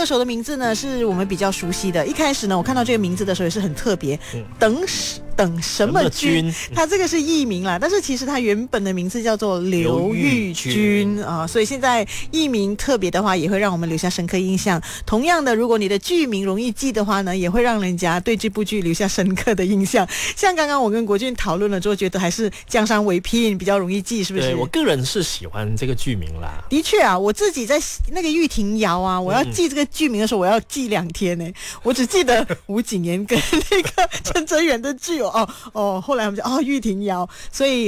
歌手的名字呢是我们比较熟悉的。一开始呢，我看到这个名字的时候也是很特别，等什么君？他这个是艺名啦，但是其实他原本的名字叫做刘玉君啊，所以现在艺名特别的话，也会让我们留下深刻印象。同样的，如果你的剧名容易记的话呢，也会让人家对这部剧留下深刻的印象。像刚刚我跟国俊讨论了之后，觉得还是江山为聘比较容易记，是不是？ 对，我个人是喜欢这个剧名啦。 的确啊，我自己在那个玉婷瑶啊，我要记这个剧名的时候，我要记2天呢。我只记得吴谨言跟那个陈哲远的剧后来我们就玉婷瑶，所以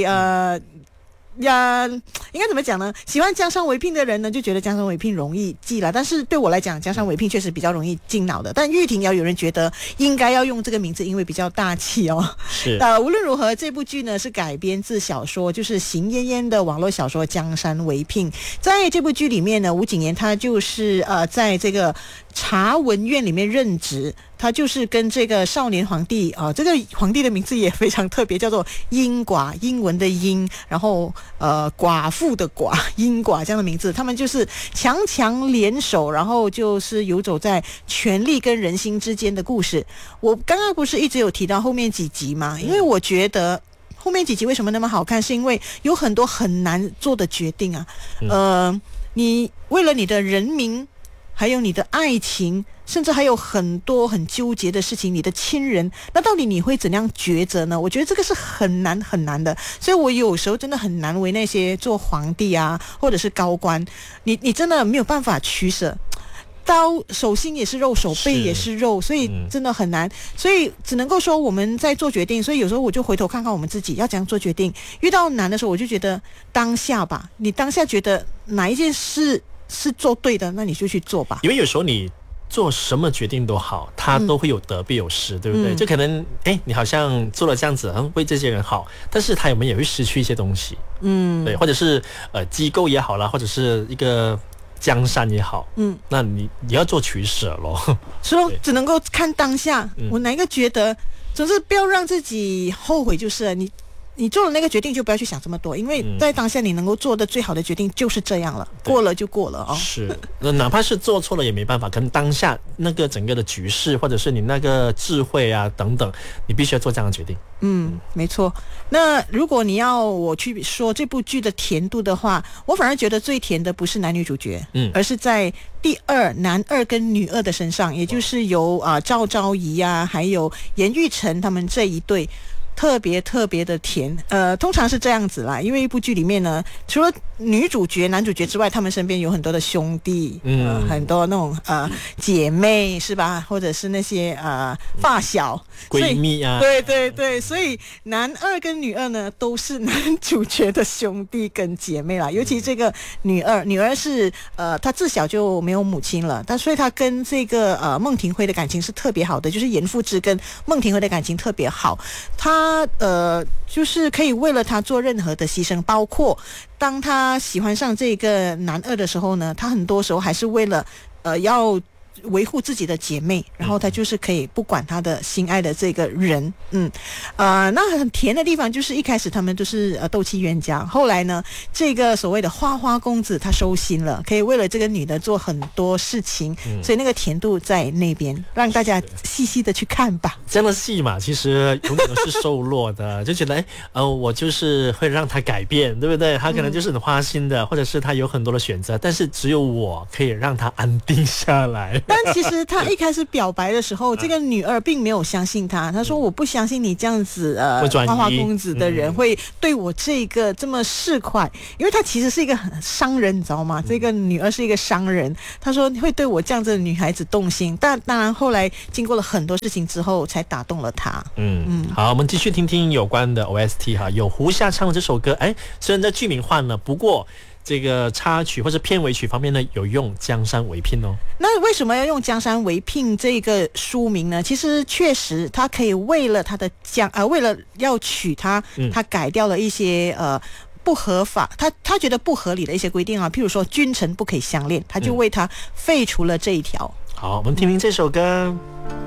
应该怎么讲呢？喜欢江山为聘的人呢，就觉得江山为聘容易记了，但是对我来讲，江山为聘确实比较容易进脑的。但玉婷瑶有人觉得应该要用这个名字，因为比较大气哦。 是。 无论如何，这部剧呢是改编自小说，就是邢嫣嫣的网络小说《江山为聘》。在这部剧里面呢，吴谨言他就是在这个查文院里面任职。他就是跟这个少年皇帝这个皇帝的名字也非常特别，叫做英寡，英文的英，然后寡妇的寡，英寡这样的名字。他们就是强强联手，然后就是游走在权力跟人心之间的故事。我刚刚不是一直有提到后面几集吗？因为我觉得后面几集为什么那么好看，是因为有很多很难做的决定啊。你为了你的人民，还有你的爱情，甚至还有很多很纠结的事情，你的亲人，那到底你会怎样抉择呢？我觉得这个是很难很难的，所以我有时候真的很难为那些做皇帝啊，或者是高官，你真的没有办法取舍。刀手心也是肉，手背也是肉，所以真的很难。所以只能够说我们在做决定，所以有时候我就回头看看我们自己要怎样做决定。遇到难的时候，我就觉得当下吧，你当下觉得哪一件事是做对的，那你就去做吧。 因为有时候你做什么决定都好，它都会有得必有失，对不对？就可能你好像做了这样子，为这些人好，但是他也会失去一些东西，对，或者是机构也好啦，或者是一个江山也好，那你要做取舍咯。 所以只能够看当下，我哪一个觉得，总之不要让自己后悔就是了。你做了那个决定就不要去想这么多，因为在当下你能够做的最好的决定就是这样了，过了就过了是，哪怕是做错了也没办法，可能当下那个整个的局势，或者是你那个智慧啊等等，你必须要做这样的决定。 没错。那如果你要我去说这部剧的甜度的话，我反而觉得最甜的不是男女主角，而是在第二男二跟女二的身上，也就是由赵昭仪啊，还有严玉成他们这一对。特别特别的甜，通常是这样子啦，因为一部剧里面呢，除了女主角、男主角之外，他们身边有很多的兄弟，很多那种姐妹是吧，或者是那些发小、 闺蜜啊， 对对对，所以男二跟女二呢都是男主角的兄弟跟姐妹啦，尤其这个女儿是她自小就没有母亲了，但所以她跟这个孟庭荟的感情是特别好的，就是严复之跟孟庭荟的感情特别好，她就是可以为了他做任何的牺牲，包括当他喜欢上这个男二的时候呢，他很多时候还是为了要维护自己的姐妹，然后他就是可以不管他的心爱的这个人。那很甜的地方就是一开始他们都是斗气冤家，后来呢这个所谓的花花公子他收心了，可以为了这个女的做很多事情，所以那个甜度在那边，让大家细细的去看吧。 这样的戏嘛，其实永远都是受落的，就觉得我就是会让他改变，对不对？他可能就是很花心的，或者是他有很多的选择，但是只有我可以让他安定下来。 但其实他一开始表白的时候，这个女二并没有相信他，他说我不相信你这样子花花公子的人会对我这个这么市侩，因为他其实是一个商人，你知道吗？这个女二是一个商人，他说会对我这样子的女孩子动心，但当然后来经过了很多事情之后才打动了他。 好，我们继续听听有关的 OST 哈，有胡夏唱的这首歌，虽然在剧名换了，不过这个插曲或者片尾曲方面呢，有用江山为聘哦。 那为什么要用江山为聘这个书名呢？其实确实他可以为了他的为了要娶她，他改掉了一些不合法，他觉得不合理的一些规定啊，譬如说君臣不可以相恋，他就为他废除了这一条。 好，我们听听这首歌。